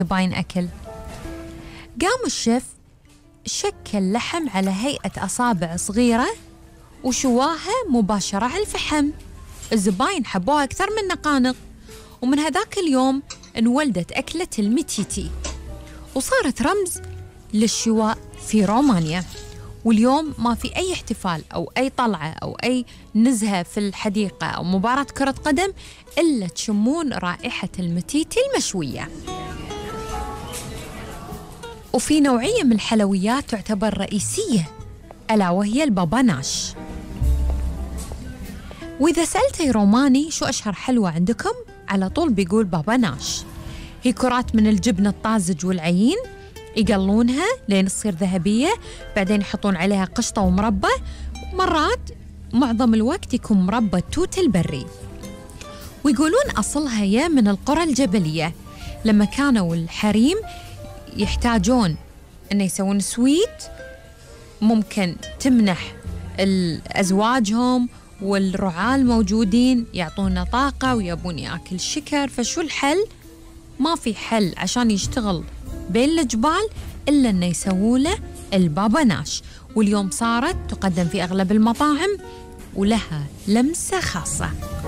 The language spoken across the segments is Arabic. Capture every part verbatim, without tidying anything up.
باين أكل. قام الشيف شكل لحم على هيئة أصابع صغيرة وشواها مباشرة على الفحم. الزباين حبوها أكثر من نقانق، ومن هذاك اليوم انولدت أكلة المتيتي وصارت رمز للشواء في رومانيا. واليوم ما في أي احتفال أو أي طلعة أو أي نزهة في الحديقة أو مباراة كرة قدم إلا تشمون رائحة المتيتي المشوية. وفي نوعية من الحلويات تعتبر رئيسية ألا وهي الباباناش. وإذا سألتي روماني شو أشهر حلوة عندكم، على طول بيقول باباناش. هي كرات من الجبن الطازج والعجين، يقلونها لين تصير ذهبية، بعدين يحطون عليها قشطة ومربى، مرات معظم الوقت يكون مربى التوت البري. ويقولون أصلها يا من القرى الجبلية، لما كانوا الحريم يحتاجون أن يسوون سويت ممكن تمنح أزواجهم والرعاة الموجودين يعطونا طاقة ويبون يأكل شكر. فشو الحل؟ ما في حل عشان يشتغل بين الجبال إلا أنه يسووا له الباباناش. واليوم صارت تقدم في أغلب المطاعم ولها لمسة خاصة.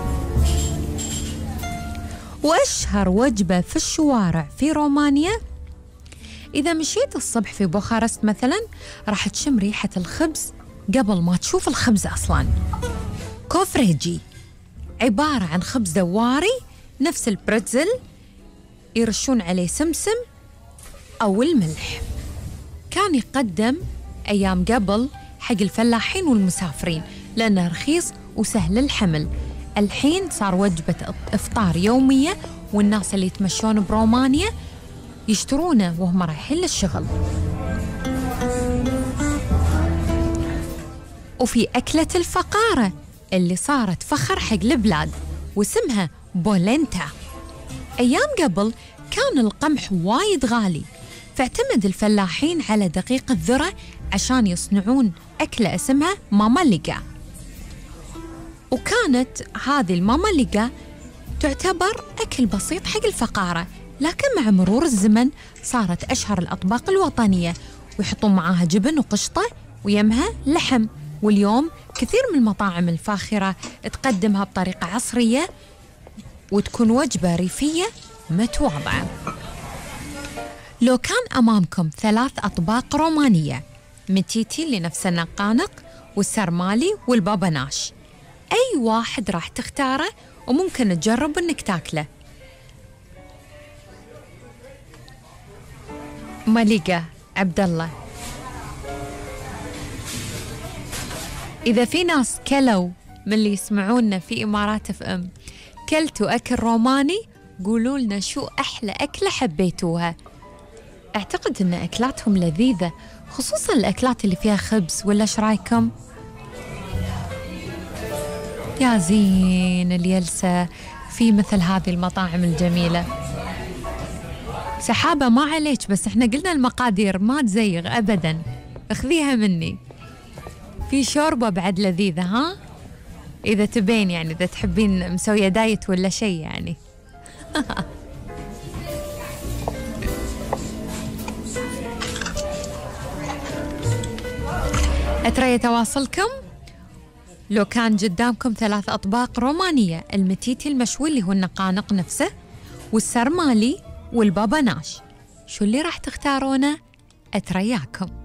وأشهر وجبة في الشوارع في رومانيا، إذا مشيت الصبح في بوخارست مثلا راح تشم ريحة الخبز قبل ما تشوف الخبز أصلا. كوفريجي عبارة عن خبز دواري نفس البريتزل، يرشون عليه سمسم أو الملح. كان يقدم أيام قبل حق الفلاحين والمسافرين لأنه رخيص وسهل الحمل. الحين صار وجبة إفطار يومية، والناس اللي يتمشون برومانيا يشترونه وهم رايحين للشغل. وفي أكلة الفقارة اللي صارت فخر حق البلاد واسمها بولنتا. أيام قبل كان القمح وايد غالي، فاعتمد الفلاحين على دقيق الذرة عشان يصنعون أكلة اسمها ماماليقا. وكانت هذه الماماليقا تعتبر أكل بسيط حق الفقارة، لكن مع مرور الزمن صارت أشهر الأطباق الوطنية، ويحطون معاها جبن وقشطة ويمها لحم. واليوم كثير من المطاعم الفاخرة تقدمها بطريقة عصرية وتكون وجبة ريفية متواضعة. لو كان أمامكم ثلاث أطباق رومانية، متيتي اللي نفس النقانق والسرمالي والباباناش، أي واحد راح تختاره وممكن تجرب إنك تاكله؟ مليقة عبد الله. إذا في ناس كلوا من اللي يسمعونا في إمارات اف ام كلتوا أكل روماني، قولوا لنا شو أحلى أكلة حبيتوها. أعتقد أن أكلاتهم لذيذة، خصوصا الأكلات اللي فيها خبز، ولا إيش رايكم؟ يا زين اليلسة في مثل هذه المطاعم الجميلة. سحابة ما عليك، بس احنا قلنا المقادير ما تزيغ أبدا، اخذيها مني. في شوربة بعد لذيذة، ها إذا تبين يعني، إذا تحبين مسوية دايت ولا شيء يعني. أترى يتواصلكم لو كان قدامكم ثلاث أطباق رومانية، المتيتي المشوي اللي هو النقانق نفسه، والسرمالي والباباناش، شو اللي راح تختارونه؟ أترياكم.